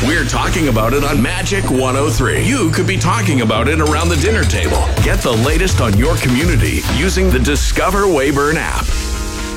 We're talking about it on Magic 103. You could be talking about it around the dinner table. Get the latest on your community using the Discover Weyburn app.